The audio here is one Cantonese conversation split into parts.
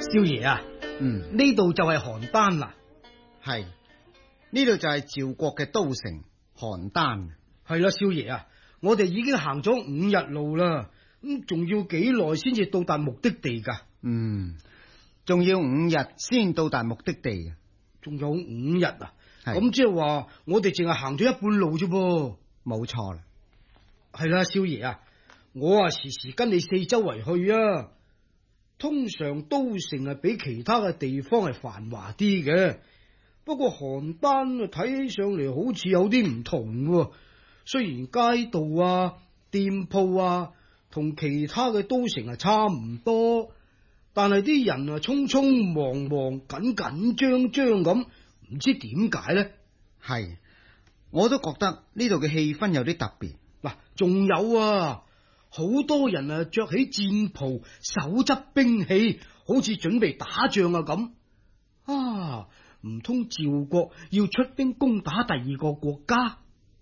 少爺啊，呢度就係邯鄲啦。 係，呢度就係趙國嘅都城邯鄲。 係啦，少爺啊，我哋已經行咗5日路啦，咁仲要幾耐先至到達目的地噶？ 仲要5日先到達目的地。 仲有5日啊？ 係。 咁即係話我哋淨係行咗一半路啫噃。 冇錯啦。 係啦，少爺啊，我時時跟你四周圍去啊。通常都城係比其他嘅地方係繁華啲嘅，不過邯鄲睇起上嚟好似有啲唔同喎。雖然街道啊、店鋪啊同其他嘅都城係差唔多，但係啲人啊匆匆忙忙、緊緊張張咁，唔知點解呢？ 係，我都覺得呢度嘅氣氛有啲特別。 嗱，仲有啊，好多人啊着起戰袍，手執兵器，好似準備打仗啊咁。啊，唔通趙國要出兵攻打第二個國家？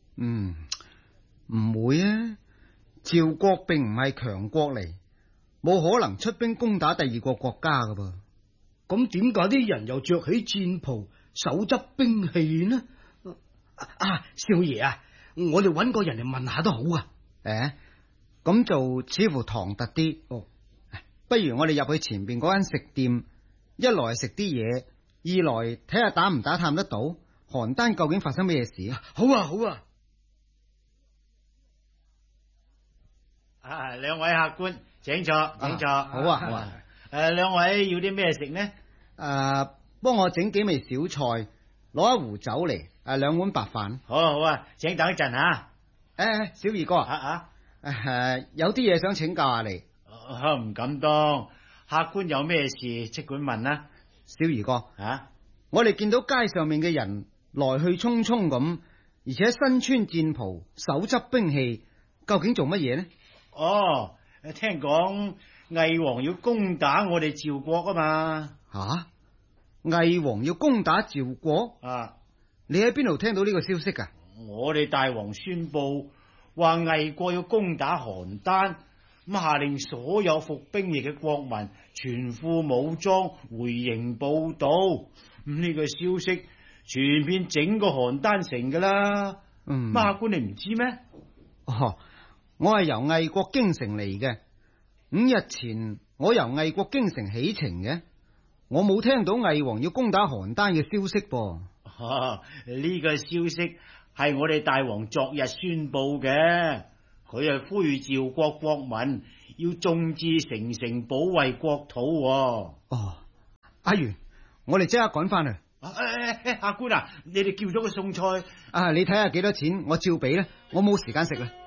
唔會啊！趙國並唔係強國嚟，冇可能出兵攻打第二個國家噶噃。 咁點解啲人又着起戰袍，手執兵器呢？少爺啊，我哋搵個人嚟問下都好啊。 咁就似乎唐突啲。不如我哋入去前邊嗰間食店，一來食啲嘢，二來睇下打唔打探得到邯鄲究竟發生咩事。 好啊，好啊。 兩位客官，請坐，請坐。 好啊，好啊。 兩位要啲咩食呢？ 幫我整幾味小菜，攞一壺酒嚟，2碗白飯。 好啊，好啊，請等一陣啊。 小二哥，有啲嘢想請教下你。 唔敢當，客官有咩事即管問啦。 小二哥，我哋見到街上面嘅人來去匆匆咁，而且身穿戰袍，手執兵器，究竟做乜嘢呢？ 聽講魏王要攻打我哋趙國啊嘛。 魏王要攻打趙國？你喺邊度聽到呢個消息啊？ 我哋大王宣布話魏國要攻打邯鄲，咁下令所有服兵役嘅國民全副武裝回營報道。咁呢個消息傳遍整個邯鄲城噶啦。客官你唔知咩？ 我係由魏國京城嚟嘅。5日前我由魏國京城起程嘅，我冇聽到魏王要攻打邯鄲嘅消息噃。 呢個消息係我哋大王昨日宣布嘅，佢係呼籲趙國國民要眾志成城保衛國土。 阿元，我哋即刻趕翻去。 客官啊，你哋叫咗個餸菜， 你睇下幾多錢，我照俾啦，我冇時間食啦。